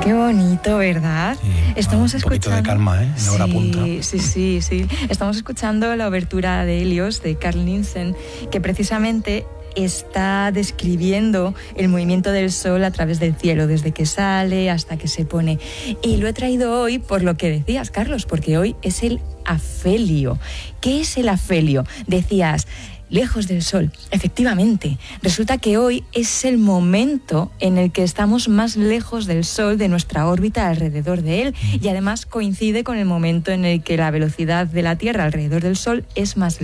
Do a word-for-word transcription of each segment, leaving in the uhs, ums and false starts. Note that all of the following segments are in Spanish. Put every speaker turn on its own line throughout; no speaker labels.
Qué bonito, ¿verdad?
Sí,
Estamos
un
escuchando...
poquito de calma, ¿eh? En hora
sí,
punta.
Sí, sí, sí. Estamos escuchando la obertura de Helios, de Carl Nielsen, que precisamente está describiendo el movimiento del Sol a través del cielo, desde que sale hasta que se pone. Y lo he traído hoy por lo que decías, Carlos, porque hoy es el afelio. ¿Qué es el afelio? Decías... lejos del Sol. Efectivamente, resulta que hoy es el momento en el que estamos más lejos del Sol, de nuestra órbita alrededor de él, y además coincide con el momento en el que la velocidad de la Tierra alrededor del Sol es más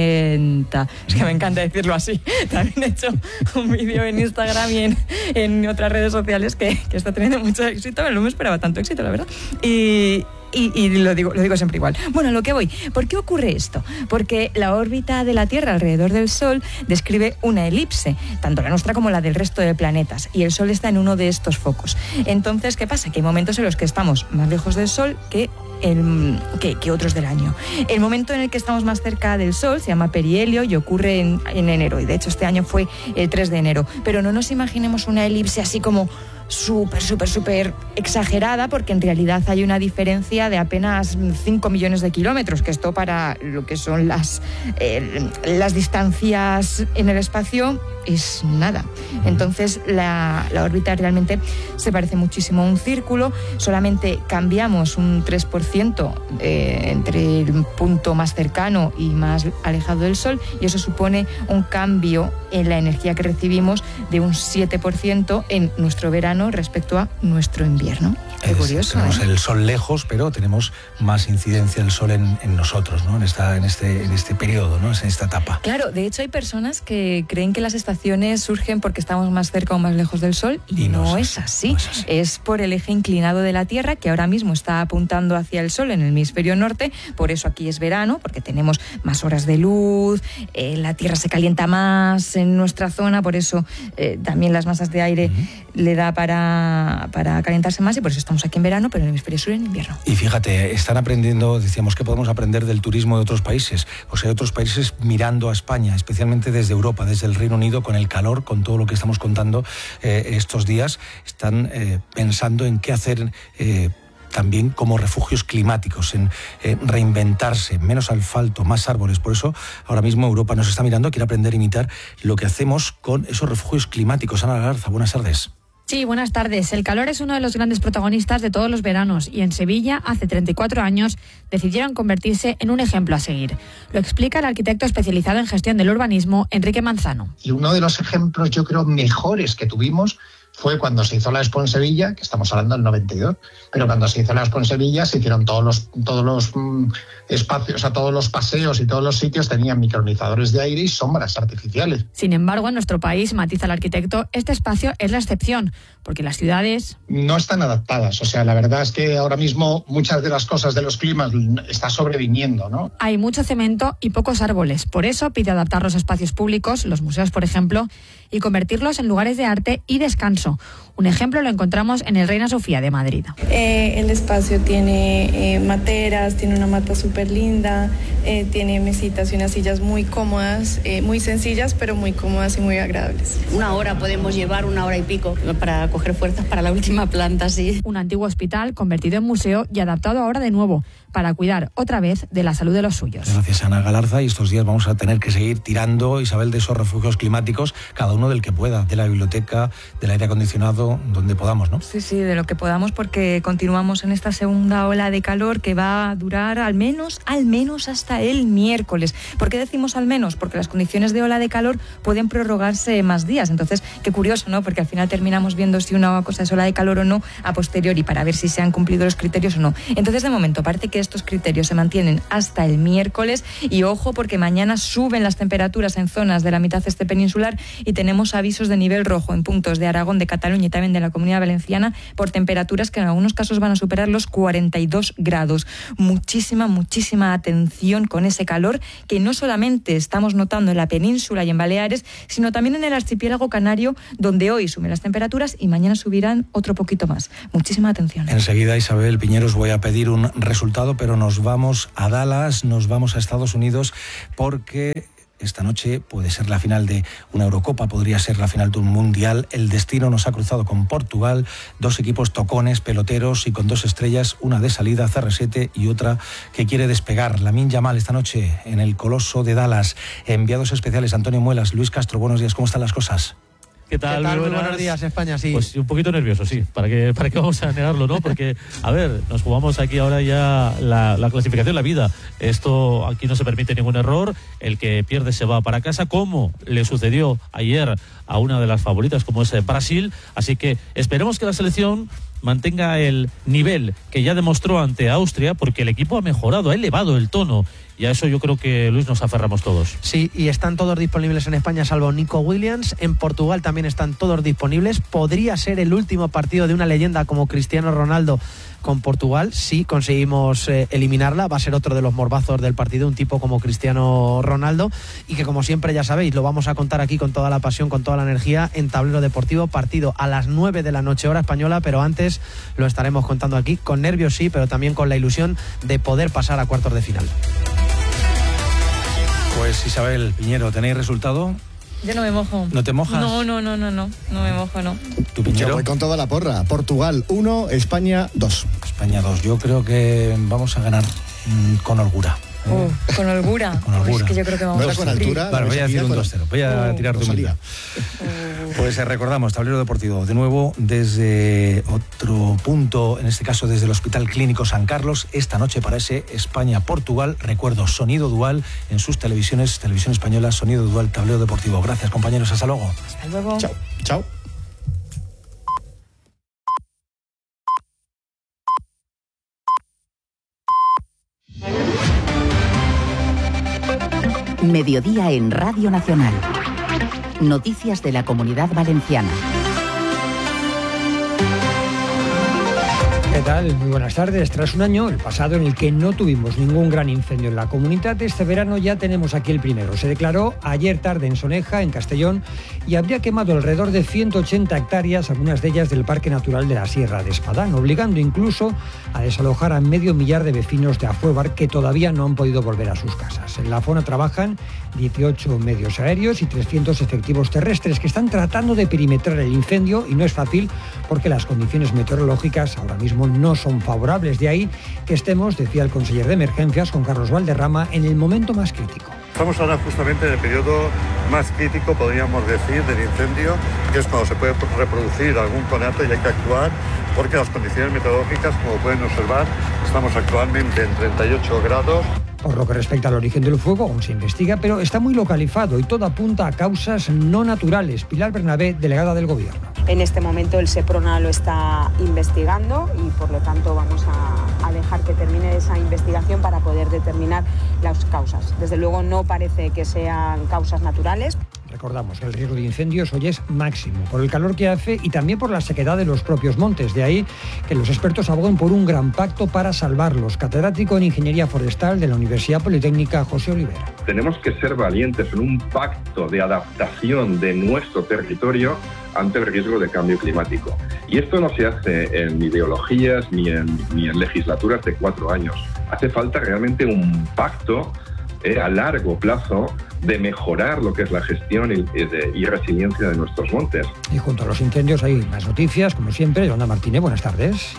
lenta. Es que me encanta decirlo así. También he hecho un vídeo en Instagram y en, en otras redes sociales que, que está teniendo mucho éxito, pero no me esperaba tanto éxito, la verdad. Y... Y, y lo digo, lo digo siempre igual. Bueno, a lo que voy. ¿Por qué ocurre esto? Porque la órbita de la Tierra alrededor del Sol describe una elipse, tanto la nuestra como la del resto de planetas, y el Sol está en uno de estos focos. Entonces, ¿qué pasa? Que hay momentos en los que estamos más lejos del Sol que El, que, que otros del año. El momento en el que estamos más cerca del Sol se llama perihelio y ocurre en, en enero, y de hecho este año fue el tres de enero. Pero no nos imaginemos una elipse así como súper, súper, súper exagerada, porque en realidad hay una diferencia de apenas cinco millones de kilómetros, que esto para lo que son las, eh, las distancias en el espacio es nada. Entonces la, la órbita realmente se parece muchísimo a un círculo, solamente cambiamos un tres por ciento eh, entre el punto más cercano y más alejado del Sol, y eso supone un cambio en la energía que recibimos de un siete por ciento en nuestro verano respecto a nuestro invierno. Qué
es,
curioso,
tenemos
¿eh?
el Sol lejos, pero tenemos más incidencia del Sol en, en nosotros, ¿no? En esta, en este, en este periodo, ¿no? En esta etapa.
Claro, de hecho hay personas que creen que las estaciones surgen porque estamos más cerca o más lejos del Sol, y, y no, no, es así. no es así. Es por el eje inclinado de la Tierra, que ahora mismo está apuntando hacia el Sol en el hemisferio norte. Por eso aquí es verano, porque tenemos más horas de luz, eh, la Tierra se calienta más en nuestra zona, por eso eh, también las masas de aire uh-huh. le da para, para calentarse más, y por eso estamos aquí en verano, pero en el hemisferio sur en invierno.
Y fíjate, están aprendiendo, decíamos que podemos aprender del turismo de otros países. Pues hay otros países mirando a España, especialmente desde Europa, desde el Reino Unido, con el calor, con todo lo que estamos contando eh, estos días, están eh, pensando en qué hacer eh, también como refugios climáticos, en eh, reinventarse, menos asfalto, más árboles. Por eso ahora mismo Europa nos está mirando, quiere aprender a imitar lo que hacemos con esos refugios climáticos. Ana Galarza, buenas tardes.
Sí, buenas tardes. El calor es uno de los grandes protagonistas de todos los veranos, y en Sevilla, hace treinta y cuatro años, decidieron convertirse en un ejemplo a seguir. Lo explica el arquitecto especializado en gestión del urbanismo, Enrique Manzano.
Y uno de los ejemplos, yo creo, mejores que tuvimos fue cuando se hizo la Expo en Sevilla, que estamos hablando del noventa y dos, pero cuando se hizo la Expo en Sevilla se hicieron todos los, todos los mmm, espacios, o sea, todos los paseos y todos los sitios tenían micronizadores de aire y sombras artificiales.
Sin embargo, en nuestro país, matiza el arquitecto, este espacio es la excepción, porque las ciudades
no están adaptadas. O sea, la verdad es que ahora mismo muchas de las cosas de los climas está sobreviniendo, ¿no?
Hay mucho cemento y pocos árboles. Por eso pide adaptar los espacios públicos, los museos, por ejemplo, y convertirlos en lugares de arte y descanso. Un ejemplo lo encontramos en el Reina Sofía de Madrid.
Eh, el espacio tiene eh, materas, tiene una mata súper linda, eh, tiene mesitas y unas sillas muy cómodas, eh, muy sencillas, pero muy cómodas y muy agradables.
Una hora podemos llevar, una hora y pico, para coger fuerzas para la última planta, sí.
Un antiguo hospital convertido en museo y adaptado ahora de nuevo, para cuidar otra vez de la salud de los suyos.
Gracias, Ana Galarza, y estos días vamos a tener que seguir tirando, Isabel, de esos refugios climáticos, cada uno del que pueda, de la biblioteca, del aire acondicionado, donde podamos, ¿no?
Sí, sí, de lo que podamos, porque continuamos en esta segunda ola de calor que va a durar al menos, al menos hasta el miércoles. ¿Por qué decimos al menos? Porque las condiciones de ola de calor pueden prorrogarse más días. Entonces, qué curioso, ¿no? Porque al final terminamos viendo si una cosa es ola de calor o no a posteriori, para ver si se han cumplido los criterios o no. Entonces, de momento, parece que estos criterios se mantienen hasta el miércoles, y ojo, porque mañana suben las temperaturas en zonas de la mitad este peninsular, y tenemos avisos de nivel rojo en puntos de Aragón, de Cataluña y también de la Comunidad Valenciana, por temperaturas que en algunos casos van a superar los cuarenta y dos grados. Muchísima, muchísima atención con ese calor que no solamente estamos notando en la península y en Baleares, sino también en el archipiélago canario, donde hoy suben las temperaturas y mañana subirán otro poquito más. Muchísima atención.
Enseguida, Isabel Piñero, os voy a pedir un resultado, pero nos vamos a Dallas, nos vamos a Estados Unidos, porque esta noche puede ser la final de una Eurocopa, podría ser la final de un Mundial. El destino nos ha cruzado con Portugal, dos equipos tocones, peloteros y con dos estrellas, una de salida, C R siete, y otra que quiere despegar. Lamine Yamal esta noche en el Coloso de Dallas. Enviados especiales Antonio Muelas, Luis Castro, buenos días, ¿cómo están las cosas?
¿Qué tal?
¿Qué tal?
Muy
Muy buenos días, España, sí.
Pues un poquito nervioso, sí. ¿Para qué, para qué vamos a negarlo, no? Porque, a ver, nos jugamos aquí ahora ya la, la clasificación, la vida. Esto aquí no se permite ningún error. El que pierde se va para casa, como le sucedió ayer a una de las favoritas, como es Brasil. Así que esperemos que la selección mantenga el nivel que ya demostró ante Austria, porque el equipo ha mejorado, ha elevado el tono. Y a eso yo creo que, Luis, nos aferramos todos.
Sí, y están todos disponibles en España, salvo Nico Williams. En Portugal también están todos disponibles. Podría ser el último partido de una leyenda como Cristiano Ronaldo con Portugal, si conseguimos eh, eliminarla. Va a ser otro de los morbazos del partido, un tipo como Cristiano Ronaldo, y que, como siempre, ya sabéis, lo vamos a contar aquí con toda la pasión, con toda la energía, en Tablero Deportivo. Partido a las nueve de la noche, hora española, pero antes lo estaremos contando aquí, con nervios sí, pero también con la ilusión de poder pasar a cuartos de final.
Pues Isabel Piñero, ¿tenéis resultado?
Yo no me mojo.
¿No te mojas?
No, no, no, no, no, no me mojo, no.
¿Tu Piñero?
Yo voy con toda la porra. Portugal uno, España dos.
España dos. Yo creo que vamos a ganar mmm, con holgura.
Uh, con holgura.
Con holgura.
Pues es que yo creo que vamos
no,
a
con
sufrir.
altura.
Vale, voy a decir un dos cero. Voy a
uh,
tirar tu
salida.
Uh.
Pues eh, recordamos, Tablero Deportivo, de nuevo desde otro punto, en este caso desde el Hospital Clínico San Carlos, esta noche para ese España-Portugal. Recuerdo, sonido dual en sus televisiones, Televisión Española, sonido dual, Tablero Deportivo. Gracias, compañeros, hasta luego.
Hasta luego.
Chao. Chao.
Mediodía en Radio Nacional. Noticias de la Comunidad Valenciana.
¿Qué tal? Muy buenas tardes. Tras un año, el pasado, en el que no tuvimos ningún gran incendio en la comunidad, este verano ya tenemos aquí el primero. Se declaró ayer tarde en Soneja, en Castellón, y habría quemado alrededor de ciento ochenta hectáreas, algunas de ellas del Parque Natural de la Sierra de Espadán, obligando incluso a desalojar a medio millar de vecinos de Afuévar que todavía no han podido volver a sus casas. En la zona trabajan dieciocho medios aéreos y trescientos efectivos terrestres que están tratando de perimetrar el incendio, y no es fácil porque las condiciones meteorológicas ahora mismo no son favorables. De ahí que estemos, decía el conseller de Emergencias, Juan Carlos Valderrama, en el momento más crítico.
Estamos ahora justamente en el periodo más crítico, podríamos decir, del incendio, que es cuando se puede reproducir algún conato y hay que actuar, porque las condiciones meteorológicas, como pueden observar, estamos actualmente en treinta y ocho grados.
Por lo que respecta al origen del fuego, aún se investiga, pero está muy localizado y todo apunta a causas no naturales. Pilar Bernabé, delegada del Gobierno.
En este momento el SEPRONA lo está investigando y por lo tanto vamos a, a dejar que termine esa investigación para poder determinar las causas. Desde luego no parece que sean causas naturales.
Recordamos que el riesgo de incendios hoy es máximo, por el calor que hace y también por la sequedad de los propios montes. De ahí que los expertos abogan por un gran pacto para salvarlos. Catedrático en Ingeniería Forestal de la Universidad Politécnica, José Olivera.
Tenemos que ser valientes en un pacto de adaptación de nuestro territorio ante el riesgo de cambio climático. Y esto no se hace en ideologías ni en, ni en legislaturas de cuatro años. Hace falta realmente un pacto eh, a largo plazo de mejorar lo que es la gestión y, de, y resiliencia de nuestros montes.
Y junto a los incendios hay más noticias, como siempre. Yolanda Martínez, buenas tardes.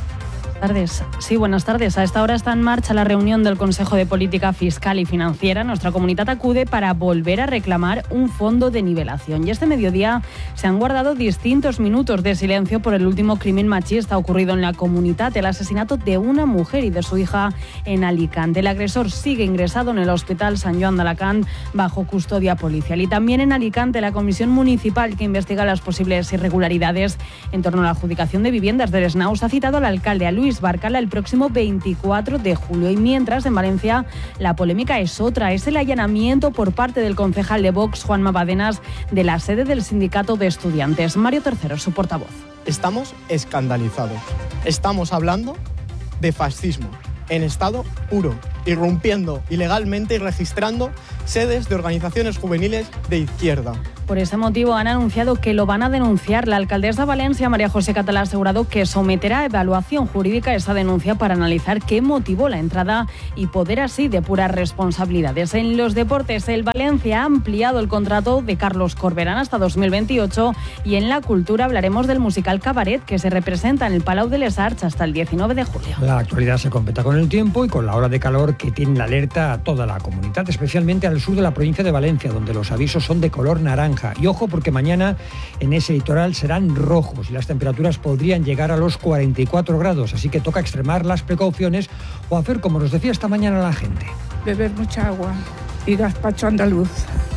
Tardes. Sí, buenas tardes. A esta hora está en marcha la reunión del Consejo de Política Fiscal y Financiera. Nuestra comunidad acude para volver a reclamar un fondo de nivelación. Y este mediodía se han guardado distintos minutos de silencio por el último crimen machista ocurrido en la comunidad, el asesinato de una mujer y de su hija en Alicante. El agresor sigue ingresado en el Hospital Sant Joan d'Alacant bajo custodia policial. Y también en Alicante, la Comisión Municipal que investiga las posibles irregularidades en torno a la adjudicación de viviendas del Snaus ha citado al alcalde, a Luis Barcala, el próximo veinticuatro de julio. Y mientras, en Valencia, la polémica es otra. Es el allanamiento por parte del concejal de Vox, Juanma Badenas, de la sede del sindicato de estudiantes. Mario Tercero, su portavoz.
Estamos escandalizados. Estamos hablando de fascismo en estado puro, irrumpiendo ilegalmente y registrando sedes de organizaciones juveniles de izquierda.
Por ese motivo han anunciado que lo van a denunciar. La alcaldesa de Valencia, María José Catalá, ha asegurado que someterá a evaluación jurídica esa denuncia para analizar qué motivó la entrada y poder así depurar responsabilidades. En los deportes, el Valencia ha ampliado el contrato de Carlos Corberán hasta dos mil veintiocho y en la cultura hablaremos del musical Cabaret que se representa en el Palau de les Arts hasta el diecinueve de julio.
La actualidad se completa con el tiempo y con la ola de calor que tiene la alerta a toda la comunidad, especialmente al sur de la provincia de Valencia, donde los avisos son de color naranja. Y ojo, porque mañana en ese litoral serán rojos y las temperaturas podrían llegar a los cuarenta y cuatro grados, así que toca extremar las precauciones o hacer como nos decía esta mañana la gente.
Beber mucha agua y gazpacho andaluz.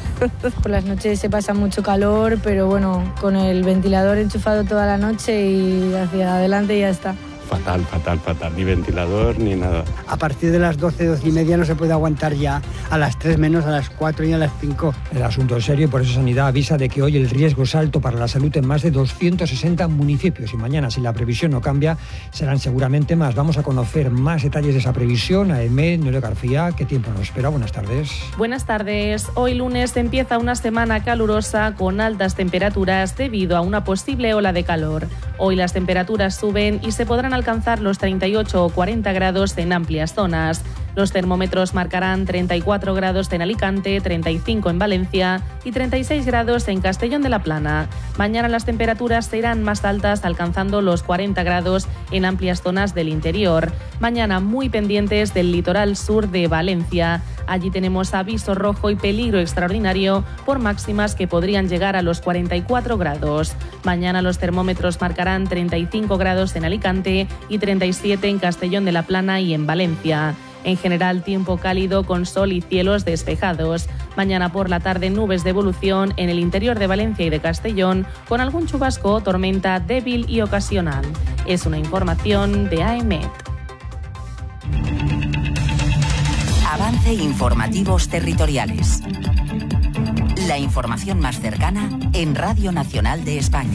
Por las noches se pasa mucho calor, pero bueno, con el ventilador enchufado toda la noche y hacia adelante ya está.
Fatal, fatal, fatal. Ni ventilador ni nada.
A partir de las doce, doce y media no se puede aguantar ya. A las tres menos, a las cuatro y a las cinco.
El asunto es serio y por eso Sanidad avisa de que hoy el riesgo es alto para la salud en más de doscientos sesenta municipios. Y mañana, si la previsión no cambia, serán seguramente más. Vamos a conocer más detalles de esa previsión. A Emet, Noelia García, ¿qué tiempo nos espera? Buenas tardes.
Buenas tardes. Hoy lunes empieza una semana calurosa con altas temperaturas debido a una posible ola de calor. Hoy las temperaturas suben y se podrán alcanzar los treinta y ocho o cuarenta grados en amplias zonas. Los termómetros marcarán treinta y cuatro grados en Alicante, treinta y cinco en Valencia y treinta y seis grados en Castellón de la Plana. Mañana las temperaturas serán más altas, alcanzando los cuarenta grados en amplias zonas del interior. Mañana muy pendientes del litoral sur de Valencia. Allí tenemos aviso rojo y peligro extraordinario por máximas que podrían llegar a los cuarenta y cuatro grados. Mañana los termómetros marcarán treinta y cinco grados en Alicante y treinta y siete en Castellón de la Plana y en Valencia. En general, tiempo cálido con sol y cielos despejados. Mañana por la tarde, nubes de evolución en el interior de Valencia y de Castellón, con algún chubasco o tormenta débil y ocasional. Es una información de A E M E T.
Avance informativos territoriales. La información más cercana en Radio Nacional de España.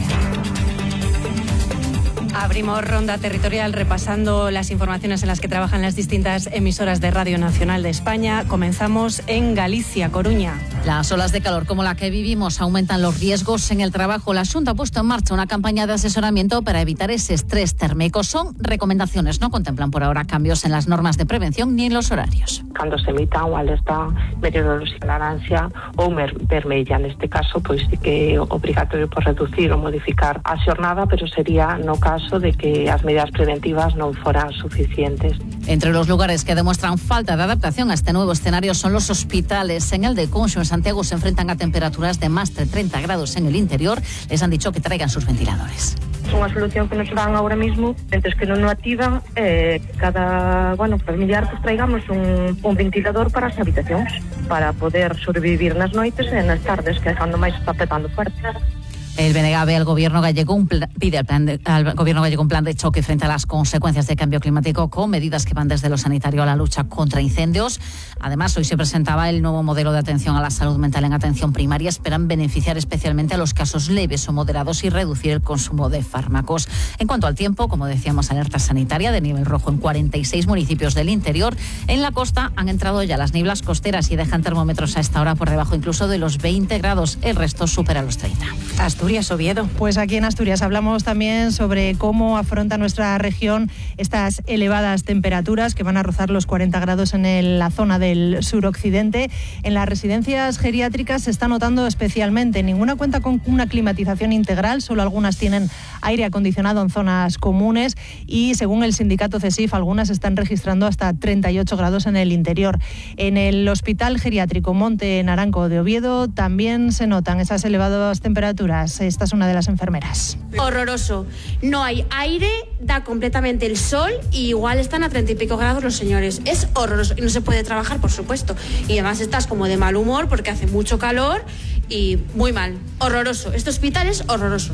Abrimos ronda territorial repasando las informaciones en las que trabajan las distintas emisoras de Radio Nacional de España. Comenzamos en Galicia, Coruña.
Las olas de calor como la que vivimos aumentan los riesgos en el trabajo. La Xunta ha puesto en marcha una campaña de asesoramiento para evitar ese estrés térmico. Son recomendaciones, no contemplan por ahora cambios en las normas de prevención ni en los horarios.
Cando se emita unha alerta meteorolóxica laranxa ou vermella, neste caso, pois sí que é obrigatorio por reducir ou modificar a xornada, pero sería no caso de que as medidas preventivas non foran suficientes.
Entre los lugares que demuestran falta de adaptación a este nuevo escenario son los hospitales. En el de Conxo, en Santiago, se enfrentan a temperaturas de más de treinta grados en el interior. Les han dicho que traigan sus ventiladores.
É unha solución que nos dan ahora mismo, entonces que non o activan, eh, cada, bueno, familiar pues traigamos un, un ventilador para as habitacións, para poder sobrevivir nas noites e nas tardes, que é cando máis está petando fuerte.
El B N G ve al gobierno gallego un plan, pide al, plan de, al gobierno gallego un plan de choque frente a las consecuencias del cambio climático con medidas que van desde lo sanitario a la lucha contra incendios. Además, hoy se presentaba el nuevo modelo de atención a la salud mental en atención primaria. Esperan beneficiar especialmente a los casos leves o moderados y reducir el consumo de fármacos. En cuanto al tiempo, como decíamos, alerta sanitaria de nivel rojo en cuarenta y seis municipios del interior. En la costa han entrado ya las nieblas costeras y dejan termómetros a esta hora por debajo incluso de los veinte grados. El resto supera los treinta.
Asturias, Oviedo.
Pues aquí en Asturias hablamos también sobre cómo afronta nuestra región estas elevadas temperaturas que van a rozar los cuarenta grados en el, la zona del suroccidente. En las residencias geriátricas se está notando especialmente. Ninguna cuenta con una climatización integral, solo algunas tienen aire acondicionado en zonas comunes y según el sindicato CESIF algunas están registrando hasta treinta y ocho grados en el interior. En el Hospital Geriátrico Monte Naranco de Oviedo también se notan esas elevadas temperaturas. Esta es una de las enfermeras.
Horroroso. No hay aire, da completamente el sol y igual están a treinta y pico grados los señores. Es horroroso y no se puede trabajar, por supuesto. Y además estás como de mal humor porque hace mucho calor y muy mal. Horroroso. Este hospital es horroroso.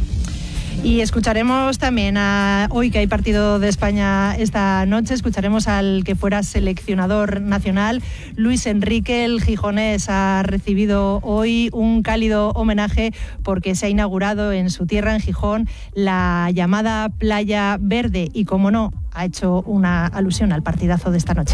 Y escucharemos también, a, hoy que hay partido de España esta noche, escucharemos al que fuera seleccionador nacional, Luis Enrique. El gijonés ha recibido hoy un cálido homenaje porque se ha inaugurado en su tierra, en Gijón, la llamada Playa Verde y, como no, ha hecho una alusión al partidazo de esta noche.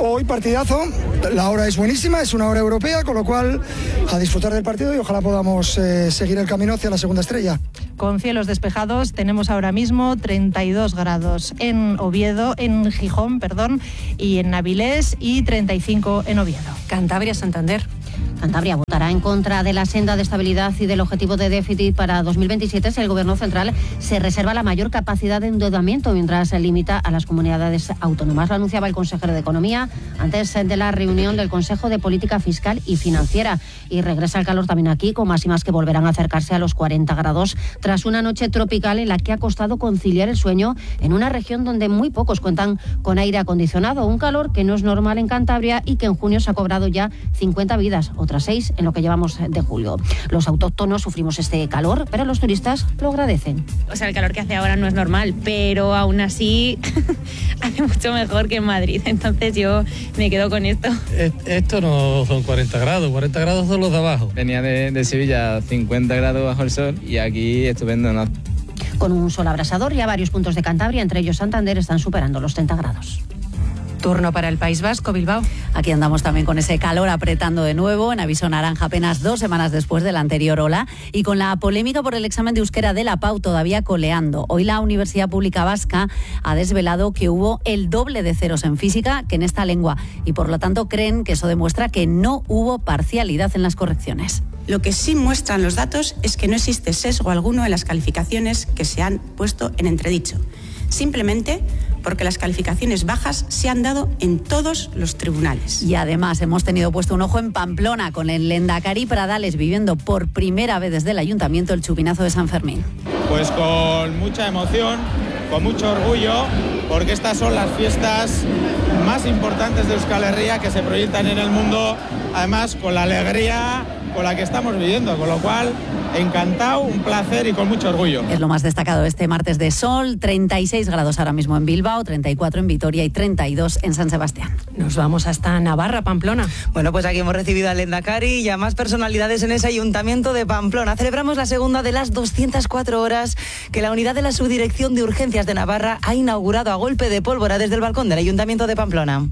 hoy partidazo, la hora es buenísima, es una hora europea, con lo cual a disfrutar del partido y ojalá podamos eh, seguir el camino hacia la segunda estrella.
Con cielos despejados tenemos ahora mismo treinta y dos grados en Oviedo, en Gijón, perdón, y en Avilés, y treinta y cinco en Oviedo.
Cantabria, Santander.
Cantabria votará en contra de la senda de estabilidad y del objetivo de déficit para dos mil veintisiete si el Gobierno central se reserva la mayor capacidad de endeudamiento mientras se limita a las comunidades autónomas. Lo anunciaba el consejero de Economía antes de la reunión del Consejo de Política Fiscal y Financiera. Y regresa el calor también aquí, con máximas que volverán a acercarse a los cuarenta grados tras una noche tropical en la que ha costado conciliar el sueño en una región donde muy pocos cuentan con aire acondicionado. Un calor que no es normal en Cantabria y que en junio se ha cobrado ya cincuenta vidas, otras seis en lo que llevamos de julio. Los autóctonos sufrimos este calor, pero los turistas lo agradecen.
O sea, el calor que hace ahora no es normal, pero aún así hace mucho mejor que en Madrid. Entonces yo me quedo con esto.
Esto no son cuarenta grados, cuarenta grados son los de abajo.
Venía de, de Sevilla, cincuenta grados bajo el sol, y aquí estupendo, ¿no?
Con un sol abrasador, ya varios puntos de Cantabria, entre ellos Santander, están superando los treinta grados.
Turno para el País Vasco, Bilbao.
Aquí andamos también con ese calor apretando de nuevo, en aviso naranja apenas dos semanas después de la anterior ola, y con la polémica por el examen de euskera de la P A U todavía coleando. Hoy la Universidad Pública Vasca ha desvelado que hubo el doble de ceros en física que en esta lengua, y por lo tanto creen que eso demuestra que no hubo parcialidad en las correcciones.
Lo que sí muestran los datos es que no existe sesgo alguno en las calificaciones que se han puesto en entredicho. Simplemente porque las calificaciones bajas se han dado en todos los tribunales.
Y además hemos tenido puesto un ojo en Pamplona, con el Lehendakari Pradales viviendo por primera vez desde el Ayuntamiento el chupinazo de San Fermín.
Pues con mucha emoción, con mucho orgullo, porque estas son las fiestas más importantes de Euskal Herria que se proyectan en el mundo, además con la alegría con la que estamos viviendo, con lo cual encantado, un placer y con mucho orgullo.
Es lo más destacado este martes de sol, treinta y seis grados ahora mismo en Bilbao, treinta y cuatro en Vitoria y treinta y dos en San Sebastián.
Nos vamos hasta Navarra, Pamplona.
Bueno, pues aquí hemos recibido al Lehendakari y a más personalidades en ese Ayuntamiento de Pamplona. Celebramos la segunda de las doscientas cuatro horas que la unidad de la Subdirección de Urgencias de Navarra ha inaugurado a golpe de pólvora desde el balcón del Ayuntamiento de Pamplona.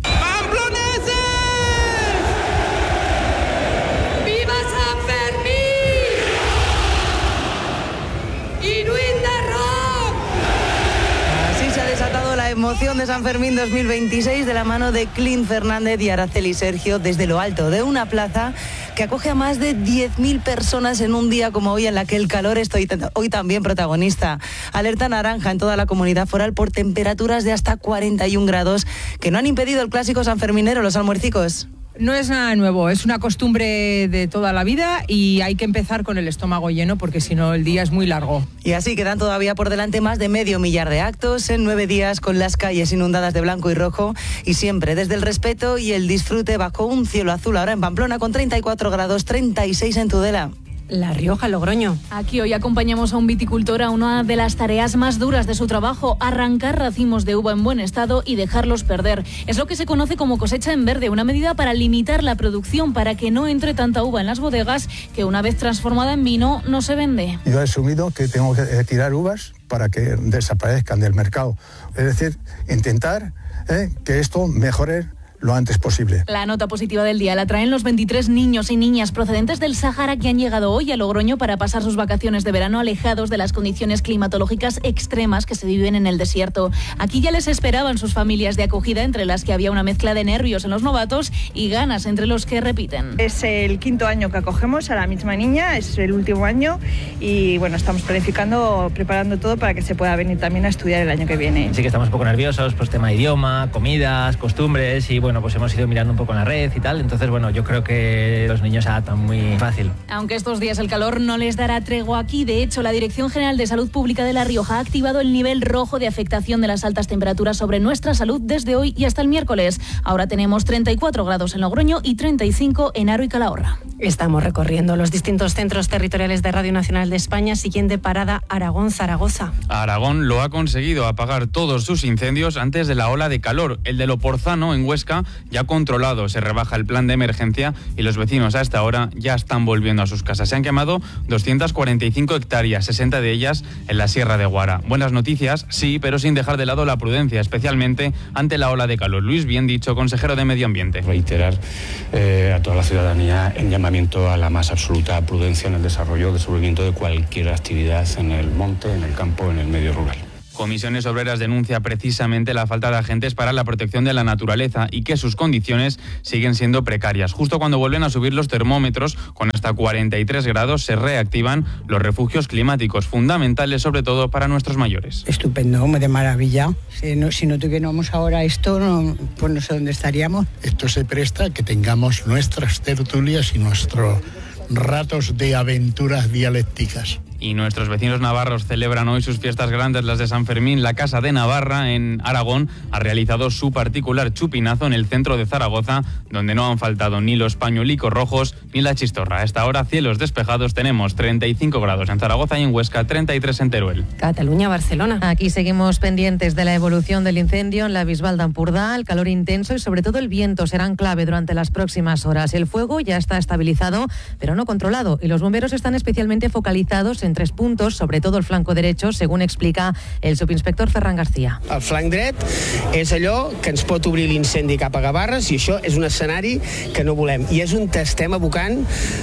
Emoción de San Fermín dos mil veintiséis de la mano de Clint Fernández y Araceli Sergio desde lo alto de una plaza que acoge a más de diez mil personas en un día como hoy, en la que el calor es hoy también protagonista. Alerta naranja en toda la comunidad foral por temperaturas de hasta cuarenta y un grados que no han impedido el clásico sanferminero, los almuercicos.
No es nada nuevo, es una costumbre de toda la vida y hay que empezar con el estómago lleno porque si no el día es muy largo.
Y así quedan todavía por delante más de medio millar de actos en nueve días, con las calles inundadas de blanco y rojo, y siempre desde el respeto y el disfrute bajo un cielo azul ahora en Pamplona con treinta y cuatro grados, treinta y seis en Tudela.
La Rioja, Logroño.
Aquí hoy acompañamos a un viticultor a una de las tareas más duras de su trabajo: arrancar racimos de uva en buen estado y dejarlos perder. Es lo que se conoce como cosecha en verde, una medida para limitar la producción, para que no entre tanta uva en las bodegas que una vez transformada en vino no se vende.
Yo he asumido que tengo que tirar uvas para que desaparezcan del mercado. Es decir, intentar eh, que esto mejore lo antes posible.
La nota positiva del día la traen los veintitrés niños y niñas procedentes del Sáhara que han llegado hoy a Logroño para pasar sus vacaciones de verano alejados de las condiciones climatológicas extremas que se viven en el desierto. Aquí ya les esperaban sus familias de acogida, entre las que había una mezcla de nervios en los novatos y ganas entre los que repiten.
Es el quinto año que acogemos a la misma niña, es el último año y bueno, estamos planificando, preparando todo para que se pueda venir también a estudiar el año que viene.
Sí que estamos un poco nerviosos, pues tema de idioma, comidas, costumbres, y bueno, bueno, pues hemos ido mirando un poco en la red y tal, entonces bueno, yo creo que los niños se adaptan muy fácil.
Aunque estos días el calor no les dará tregua aquí, de hecho la Dirección General de Salud Pública de La Rioja ha activado el nivel rojo de afectación de las altas temperaturas sobre nuestra salud desde hoy y hasta el miércoles. Ahora tenemos treinta y cuatro grados en Logroño y treinta y cinco en Haro y Calahorra.
Estamos recorriendo los distintos centros territoriales de Radio Nacional de España. Siguiente parada, Aragón, Zaragoza.
Aragón lo ha conseguido apagar todos sus incendios antes de la ola de calor. El de Loporzano, en Huesca,
está ya controlado. Se rebaja el plan de emergencia y los vecinos a esta hora ya están volviendo a sus casas. Se han quemado doscientas cuarenta y cinco hectáreas, sesenta de ellas en la Sierra de Guara. Buenas noticias, sí, pero sin dejar de lado la prudencia, especialmente ante la ola de calor. Luis Bien dicho, consejero de Medio Ambiente.
Reiterar eh, a toda la ciudadanía en llamamiento a la más absoluta prudencia en el desarrollo, desenvolvimiento de cualquier actividad en el monte, en el campo, en el medio rural.
Comisiones Obreras denuncia precisamente la falta de agentes para la protección de la naturaleza y que sus condiciones siguen siendo precarias. Justo cuando vuelven a subir los termómetros, con hasta cuarenta y tres grados, se reactivan los refugios climáticos, fundamentales sobre todo para nuestros mayores.
Estupendo, de maravilla. Si no, si no tuviéramos ahora esto, no, pues no sé dónde estaríamos.
Esto se presta a que tengamos nuestras tertulias y nuestros ratos de aventuras dialécticas.
Y nuestros vecinos navarros celebran hoy sus fiestas grandes, las de San Fermín. La Casa de Navarra, en Aragón, ha realizado su particular chupinazo en el centro de Zaragoza, donde no han faltado ni los pañuelicos rojos ni la chistorra. A esta hora, cielos despejados, tenemos treinta y cinco grados en Zaragoza y en Huesca, treinta y tres en Teruel.
Cataluña, Barcelona.
Aquí seguimos pendientes de la evolución del incendio en la Bisbal d'Empordà. El calor intenso y sobre todo el viento serán clave durante las próximas horas. El fuego ya está estabilizado, pero no controlado, y los bomberos están especialmente focalizados en tres puntos, sobre todo el flanco derecho, según explica el subinspector Ferran García.
El flanc dret és allò que ens pot obrir l'incendi cap a Gavarres, i això és un escenari que no volem, i és on estem abocant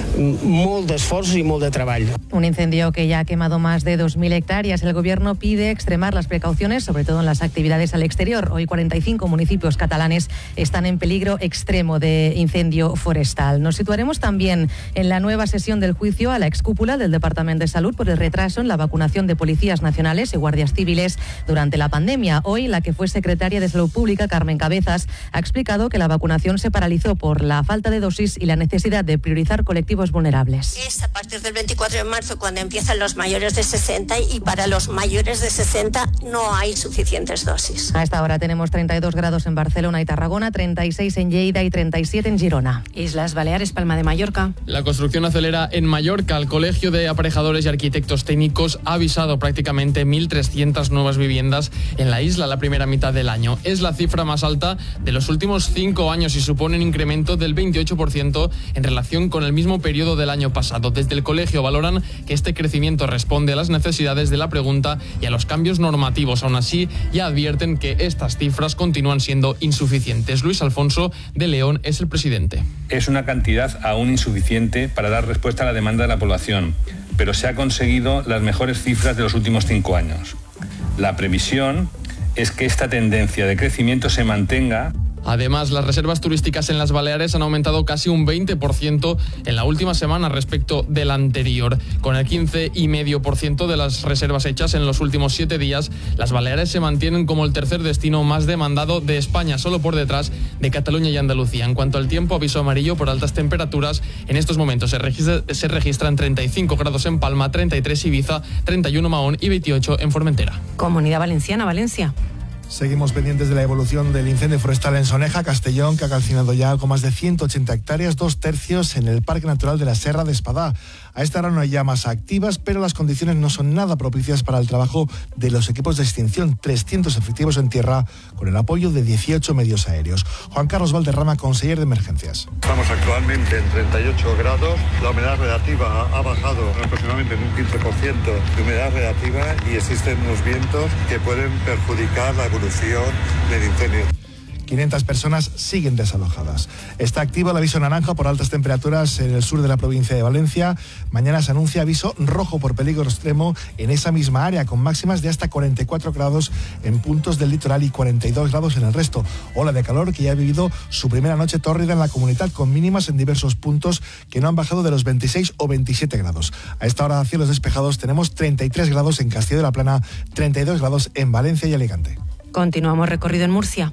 molt d'esforços i molt de treball.
Un incendio que ya ha quemado más de dos mil hectáreas. El gobierno pide extremar las precauciones, sobre todo en las actividades al exterior. Hoy cuarenta y cinco municipios catalanes están en peligro extremo de incendio forestal. Nos situaremos también en la nueva sesión del juicio a la excúpula del Departamento de Salud por el retraso en la vacunación de policías nacionales y guardias civiles durante la pandemia. Hoy, la que fue secretaria de Salud Pública, Carmen Cabezas, ha explicado que la vacunación se paralizó por la falta de dosis y la necesidad de priorizar colectivos vulnerables.
Es a partir del veinticuatro de marzo cuando empiezan los mayores de sesenta, y para los mayores de sesenta no hay suficientes dosis.
A esta hora tenemos treinta y dos grados en Barcelona y Tarragona, treinta y seis en Lleida y treinta y siete en Girona.
Islas Baleares, Palma de Mallorca.
La construcción acelera en Mallorca. El Colegio de Aparejadores y Arquitectos Técnicos ha avisado prácticamente mil trescientas nuevas viviendas en la isla la primera mitad del año. Es la cifra más alta de los últimos cinco años y supone un incremento del veintiocho por ciento en relación con el mismo periodo del año pasado. Desde el colegio valoran que este crecimiento responde a las necesidades de la pregunta y a los cambios normativos. Aún así, ya advierten que estas cifras continúan siendo insuficientes. Luis Alfonso de León es el presidente.
Es una cantidad aún insuficiente para dar respuesta a la demanda de la población, pero se ha conseguido las mejores cifras de los últimos cinco años. La previsión es que esta tendencia de crecimiento se mantenga.
Además, las reservas turísticas en las Baleares han aumentado casi un veinte por ciento en la última semana respecto de la anterior. Con el quince coma cinco por ciento de las reservas hechas en los últimos siete días, las Baleares se mantienen como el tercer destino más demandado de España, solo por detrás de Cataluña y Andalucía. En cuanto al tiempo, aviso amarillo por altas temperaturas. En estos momentos se, registra, se registran treinta y cinco grados en Palma, treinta y tres Ibiza, treinta y uno Mahón y veintiocho en Formentera.
Comunidad Valenciana, Valencia.
Seguimos pendientes de la evolución del incendio forestal en Soneja, Castellón, que ha calcinado ya algo más de ciento ochenta hectáreas, dos tercios en el Parque Natural de la Serra de Espadá. A esta hora no hay llamas activas, pero las condiciones no son nada propicias para el trabajo de los equipos de extinción. trescientos efectivos en tierra, con el apoyo de dieciocho medios aéreos. Juan Carlos Valderrama, conseller de Emergencias.
Estamos actualmente en treinta y ocho grados. La humedad relativa ha bajado aproximadamente en un quince por ciento de humedad relativa y existen unos vientos que pueden perjudicar la evolución del incendio.
quinientas personas siguen desalojadas. Está activo el aviso naranja por altas temperaturas en el sur de la provincia de Valencia. Mañana se anuncia aviso rojo por peligro extremo en esa misma área, con máximas de hasta cuarenta y cuatro grados en puntos del litoral y cuarenta y dos grados en el resto. Ola de calor que ya ha vivido su primera noche tórrida en la comunidad, con mínimas en diversos puntos que no han bajado de los veintiséis o veintisiete grados. A esta hora, cielos despejados, tenemos treinta y tres grados en Castilla de la Plana, treinta y dos grados en Valencia y Alicante.
Continuamos recorrido en Murcia.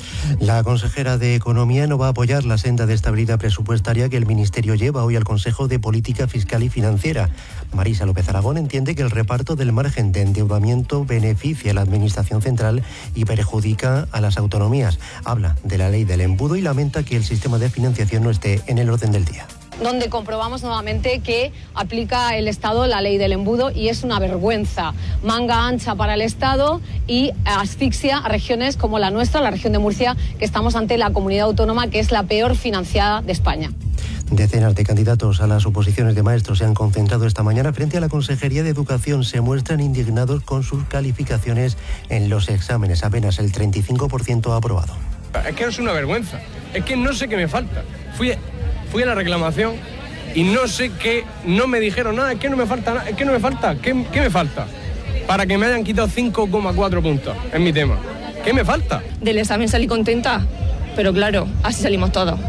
La consejera de Economía no va a apoyar la senda de estabilidad presupuestaria que el Ministerio lleva hoy al Consejo de Política Fiscal y Financiera. Marisa López Aragón entiende que el reparto del margen de endeudamiento beneficia a la Administración Central y perjudica a las autonomías. Habla de la ley del embudo y lamenta que el sistema de financiación no esté en el orden del día.
donde comprobamos nuevamente que aplica el Estado la ley del embudo y es una vergüenza. Manga ancha para el Estado y asfixia a regiones como la nuestra, la región de Murcia, que estamos ante la comunidad autónoma que es la peor financiada de España.
Decenas de candidatos a las oposiciones de maestros se han concentrado esta mañana frente a la Consejería de Educación. Se muestran indignados con sus calificaciones en los exámenes. Apenas el treinta y cinco por ciento ha aprobado.
Es que es una vergüenza. Es que no sé qué me falta. Fui, fui a la reclamación y no sé qué, no me dijeron nada. Es que no me falta nada. Es que no me falta. ¿Qué, qué me falta? Para que me hayan quitado cinco coma cuatro puntos en mi tema. ¿Qué me falta?
Del examen salí contenta, pero claro, así salimos todos.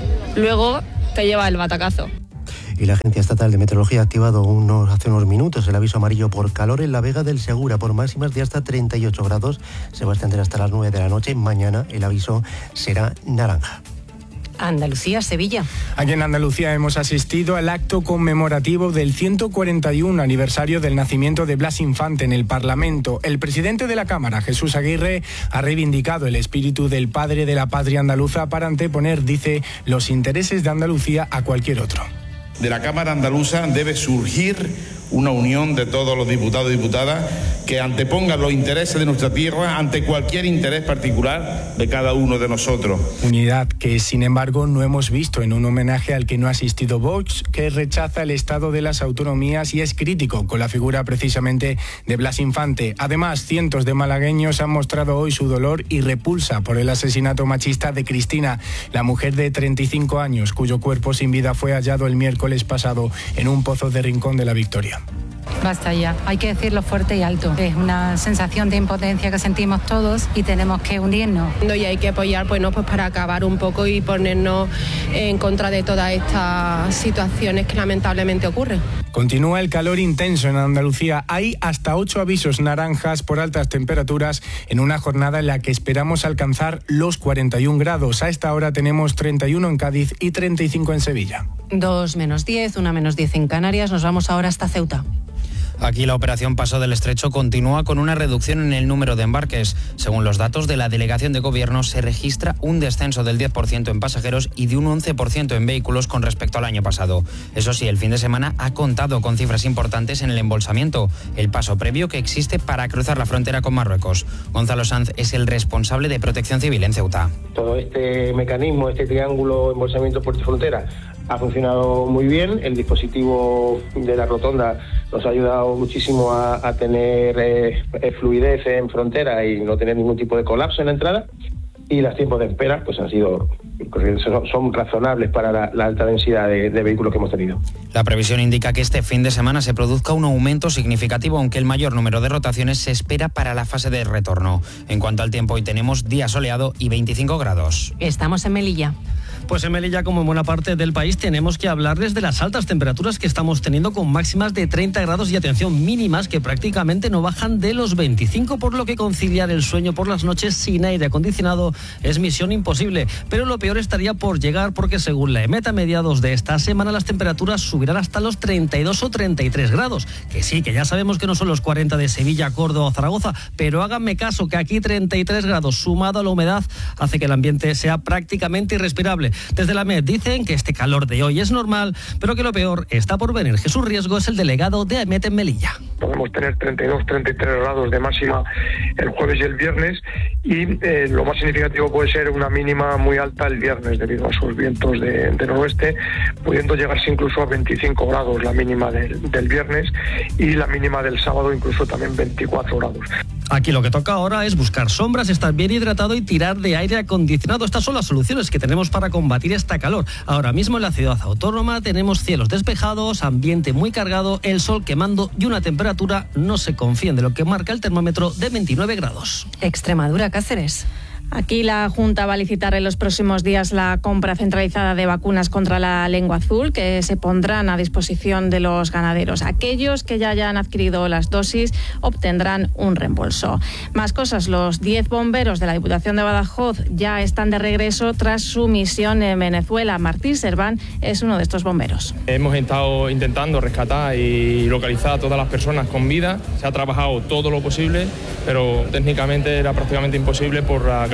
Luego te lleva el batacazo.
Y la Agencia Estatal de Meteorología ha activado unos, hace unos minutos el aviso amarillo por calor en la Vega del Segura por máximas de hasta treinta y ocho grados. Se va a extender hasta las nueve de la noche. Mañana el aviso será naranja.
Andalucía, Sevilla.
Aquí en Andalucía hemos asistido al acto conmemorativo del ciento cuarenta y uno aniversario del nacimiento de Blas Infante en el Parlamento. El presidente de la Cámara, Jesús Aguirre, ha reivindicado el espíritu del padre de la patria andaluza para anteponer, dice, los intereses de Andalucía a cualquier otro.
De la Cámara andaluza debe surgir una unión de todos los diputados y diputadas que antepongan los intereses de nuestra tierra ante cualquier interés particular de cada uno de nosotros.
Unidad que, sin embargo, no hemos visto en un homenaje al que no ha asistido Vox, que rechaza el estado de las autonomías y es crítico con la figura precisamente de Blas Infante. Además, cientos de malagueños han mostrado hoy su dolor y repulsa por el asesinato machista de Cristina, la mujer de treinta y cinco años, cuyo cuerpo sin vida fue hallado el miércoles pasado en un pozo de Rincón de la Victoria.
Basta ya, hay que decirlo fuerte y alto. Es una sensación de impotencia que sentimos todos y tenemos que unirnos.
Y hay que apoyar bueno, pues para acabar un poco y ponernos en contra de todas estas situaciones que lamentablemente ocurren.
Continúa el calor intenso en Andalucía. Hay hasta ocho avisos naranjas por altas temperaturas en una jornada en la que esperamos alcanzar los cuarenta y un grados. A esta hora tenemos treinta y uno en Cádiz y treinta y cinco en Sevilla.
Dos menos diez, una menos diez en Canarias. Nos vamos ahora hasta Ceuta.
Aquí la operación Paso del Estrecho continúa con una reducción en el número de embarques. Según los datos de la Delegación de Gobierno, se registra un descenso del diez por ciento en pasajeros y de un once por ciento en vehículos con respecto al año pasado. Eso sí, el fin de semana ha contado con cifras importantes en el embolsamiento, el paso previo que existe para cruzar la frontera con Marruecos. Gonzalo Sanz es el responsable de Protección Civil en Ceuta.
Todo este mecanismo, este triángulo embolsamiento puerto y frontera, ha funcionado muy bien. El dispositivo de la rotonda nos ha ayudado muchísimo a, a tener eh, fluidez en frontera y no tener ningún tipo de colapso en la entrada. Y los tiempos de espera pues han sido son, son razonables para la, la alta densidad de, de vehículos que hemos tenido.
La previsión indica que este fin de semana se produzca un aumento significativo, aunque el mayor número de rotaciones se espera para la fase de retorno. En cuanto al tiempo, hoy tenemos día soleado y veinticinco grados.
Estamos en Melilla.
Pues en Melilla, como en buena parte del país, tenemos que hablarles de las altas temperaturas que estamos teniendo con máximas de treinta grados y, atención, mínimas que prácticamente no bajan de los veinticinco, por lo que conciliar el sueño por las noches sin aire acondicionado es misión imposible. Pero lo peor estaría por llegar, porque según la EMET, a mediados de esta semana las temperaturas subirán hasta los treinta y dos o treinta y tres grados. Que sí, que ya sabemos que no son los cuarenta de Sevilla, Córdoba o Zaragoza, pero háganme caso que aquí treinta y tres grados sumado a la humedad hace que el ambiente sea prácticamente irrespirable. Desde la AEMET dicen que este calor de hoy es normal, pero que lo peor está por venir. Jesús Riesgo es el delegado de AEMET en Melilla.
Podemos tener treinta y dos, treinta y tres grados de máxima el jueves y el viernes, y eh, lo más significativo puede ser una mínima muy alta el viernes debido a esos vientos de, de noroeste, pudiendo llegarse incluso a veinticinco grados la mínima del, del viernes, y la mínima del sábado incluso también veinticuatro grados.
Aquí lo que toca ahora es buscar sombras, estar bien hidratado y tirar de aire acondicionado. Estas son las soluciones que tenemos para combatir esta calor. Ahora mismo en la ciudad autónoma tenemos cielos despejados, ambiente muy cargado, el sol quemando y una temperatura, no se confíen de lo que marca el termómetro, de veintinueve grados.
Extremadura, Cáceres. Aquí la Junta va a licitar en los próximos días la compra centralizada de vacunas contra la lengua azul, que se pondrán a disposición de los ganaderos. Aquellos que ya hayan adquirido las dosis obtendrán un reembolso. Más cosas, los diez bomberos de la Diputación de Badajoz ya están de regreso tras su misión en Venezuela. Martín Serván es uno de estos bomberos.
Hemos estado intentando rescatar y localizar a todas las personas con vida. Se ha trabajado todo lo posible, pero técnicamente era prácticamente imposible por la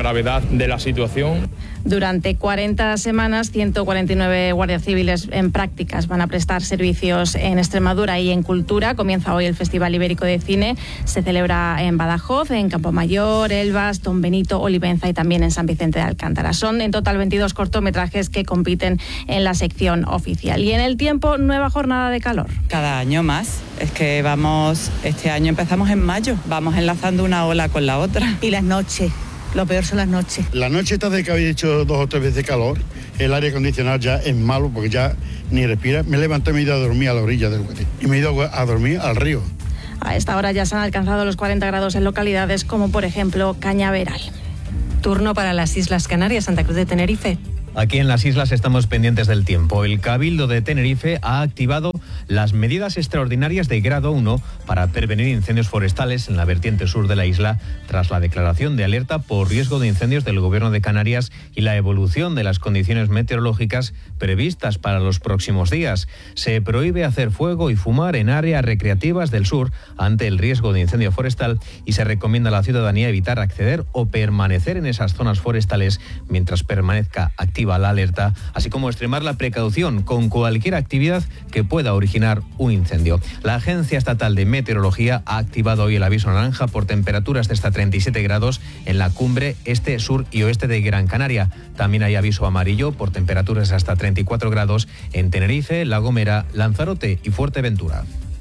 gravedad de la situación.
Durante cuarenta semanas, ciento cuarenta y nueve guardias civiles en prácticas van a prestar servicios en Extremadura y en Cultura. Comienza hoy el Festival Ibérico de Cine. Se celebra en Badajoz, en Campomayor, Elvas, Don Benito, Olivenza y también en San Vicente de Alcántara. Son en total veintidós cortometrajes que compiten en la sección oficial. Y en el tiempo, nueva jornada de calor.
Cada año más. Es que vamos, este año empezamos en mayo. Vamos enlazando una ola con la otra.
Y las noches. Lo peor son las noches.
La noche está de que había hecho dos o tres veces calor. El aire acondicionado ya es malo porque ya ni respira. Me levanté y me he ido a dormir a la orilla del Guadalquivir. Y me he ido a dormir al río.
A esta hora ya se han alcanzado los cuarenta grados en localidades como, por ejemplo, Cañaveral.
Turno para las Islas Canarias, Santa Cruz de Tenerife.
Aquí en las islas estamos pendientes del tiempo. El Cabildo de Tenerife ha activado las medidas extraordinarias de grado uno para prevenir incendios forestales en la vertiente sur de la isla tras la declaración de alerta por riesgo de incendios del Gobierno de Canarias y la evolución de las condiciones meteorológicas previstas para los próximos días. Se prohíbe hacer fuego y fumar en áreas recreativas del sur ante el riesgo de incendio forestal y se recomienda a la ciudadanía evitar acceder o permanecer en esas zonas forestales mientras permanezca activa la alerta, así como extremar la precaución con cualquier actividad que pueda originar un incendio. La Agencia Estatal de Meteorología ha activado hoy el aviso naranja por temperaturas de hasta treinta y siete grados en la cumbre este, sur y oeste de Gran Canaria. También hay aviso amarillo por temperaturas de hasta treinta y cuatro grados en Tenerife, La Gomera, Lanzarote y Fuerteventura.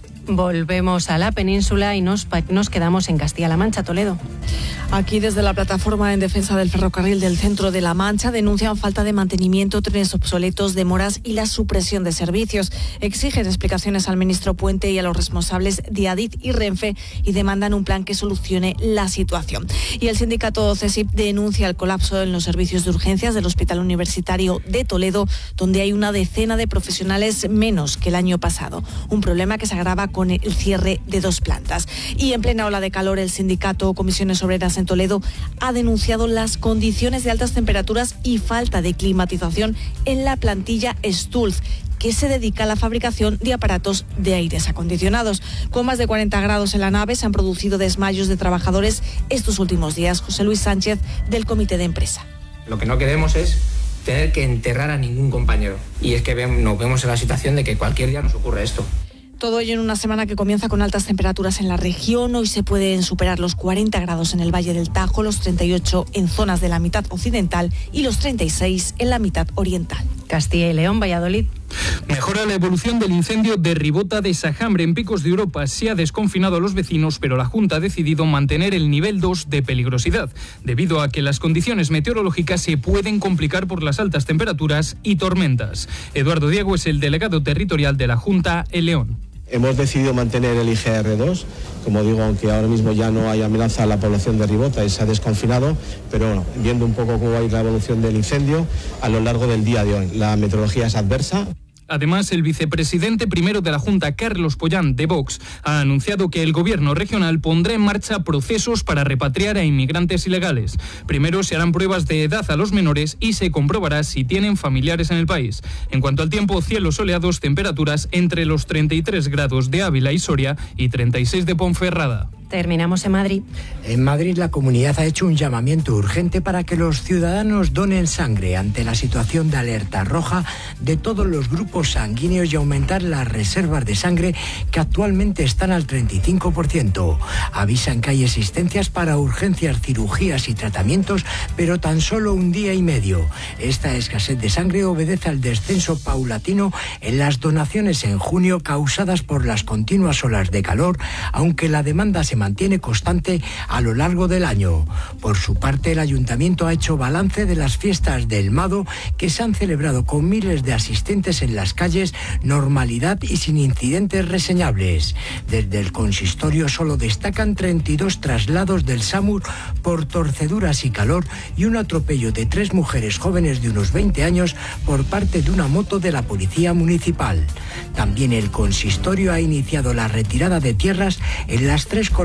Volvemos a la península y nos, nos quedamos en Castilla-La Mancha, Toledo.
Aquí desde la plataforma en defensa del ferrocarril del centro de La Mancha denuncian falta de mantenimiento, trenes obsoletos, demoras y la supresión de servicios. Exigen explicaciones al ministro Puente y a los responsables de Adif y Renfe y demandan un plan que solucione la situación. Y el sindicato CESIP denuncia el colapso en los servicios de urgencias del Hospital Universitario de Toledo, donde hay una decena de profesionales menos que el año pasado. Un problema que se agrava con el cierre de dos plantas. Y en plena ola de calor, el sindicato Comisiones Obreras en Toledo ha denunciado las condiciones de altas temperaturas y falta de climatización en la plantilla Stulz, que se dedica a la fabricación de aparatos de aires acondicionados. Con más de cuarenta grados en la nave se han producido desmayos de trabajadores estos últimos días. José Luis Sánchez, del Comité de Empresa.
Lo que no queremos es tener que enterrar a ningún compañero. Y es que nos vemos en la situación de que cualquier día nos ocurre esto.
Todo ello en una semana que comienza con altas temperaturas en la región. Hoy se pueden superar los cuarenta grados en el Valle del Tajo, los treinta y ocho en zonas de la mitad occidental y los treinta y seis en la mitad oriental.
Castilla y León, Valladolid.
Mejora la evolución del incendio de Ribota de Sajambre en Picos de Europa. Se ha desconfinado a los vecinos, pero la Junta ha decidido mantener el nivel dos de peligrosidad, debido a que las condiciones meteorológicas se pueden complicar por las altas temperaturas y tormentas. Eduardo Diego es el delegado territorial de la Junta en León.
Hemos decidido mantener el I G R dos, como digo, aunque ahora mismo ya no hay amenaza a la población de Ribota y se ha desconfinado, pero bueno, viendo un poco cómo va a ir la evolución del incendio a lo largo del día de hoy. La meteorología es adversa.
Además, el vicepresidente primero de la Junta, Carlos Pollán, de Vox, ha anunciado que el gobierno regional pondrá en marcha procesos para repatriar a inmigrantes ilegales. Primero se harán pruebas de edad a los menores y se comprobará si tienen familiares en el país. En cuanto al tiempo, cielos soleados, temperaturas entre los treinta y tres grados de Ávila y Soria y treinta y seis de Ponferrada.
Terminamos en Madrid.
En Madrid, la comunidad ha hecho un llamamiento urgente para que los ciudadanos donen sangre ante la situación de alerta roja de todos los grupos sanguíneos y aumentar las reservas de sangre que actualmente están al treinta y cinco por ciento. Avisan que hay existencias para urgencias, cirugías y tratamientos, pero tan solo un día y medio. Esta escasez de sangre obedece al descenso paulatino en las donaciones en junio causadas por las continuas olas de calor, aunque la demanda se mantiene constante a lo largo del año. Por su parte, el Ayuntamiento ha hecho balance de las fiestas del Mado, que se han celebrado con miles de asistentes en las calles, normalidad y sin incidentes reseñables. Desde el consistorio solo destacan treinta y dos traslados del SAMUR por torceduras y calor y un atropello de tres mujeres jóvenes de unos veinte años por parte de una moto de la Policía Municipal. También el consistorio ha iniciado la retirada de tierras en las tres colonias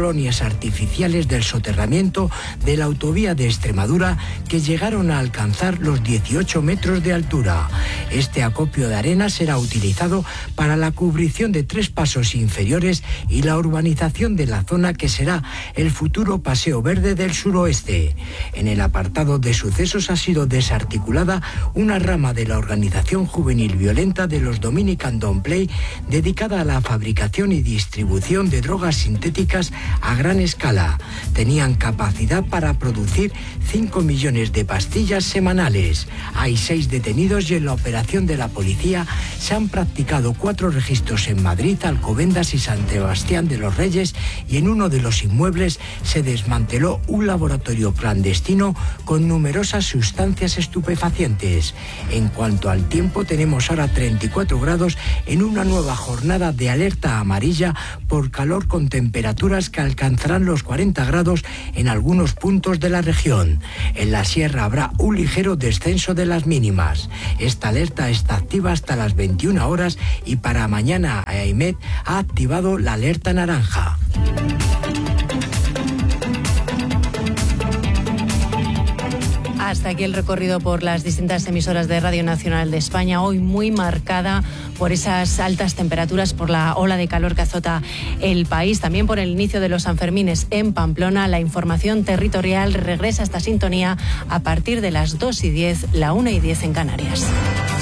colonias artificiales del soterramiento de la autovía de Extremadura que llegaron a alcanzar los dieciocho metros de altura. Este acopio de arena será utilizado para la cubrición de tres pasos inferiores y la urbanización de la zona que será el futuro Paseo Verde del suroeste. En el apartado de sucesos ha sido desarticulada una rama de la organización juvenil violenta de los Dominican Don't Play dedicada a la fabricación y distribución de drogas sintéticas a gran escala. Tenían capacidad para producir cinco millones de pastillas semanales. Hay seis detenidos y en la operación de la policía se han practicado cuatro registros en Madrid, Alcobendas y San Sebastián de los Reyes, y en uno de los inmuebles se desmanteló un laboratorio clandestino con numerosas sustancias estupefacientes. En cuanto al tiempo, tenemos ahora treinta y cuatro grados en una nueva jornada de alerta amarilla por calor con temperaturas que alcanzarán los cuarenta grados en algunos puntos de la región. En la sierra habrá un ligero descenso de las mínimas. Esta alerta está activa hasta las veintiuna horas y para mañana AEMET ha activado la alerta naranja.
Hasta aquí el recorrido por las distintas emisoras de Radio Nacional de España, hoy muy marcada por esas altas temperaturas, por la ola de calor que azota el país, también por el inicio de los Sanfermines en Pamplona. La información territorial regresa a esta sintonía a partir de las dos y diez, la una y diez en Canarias.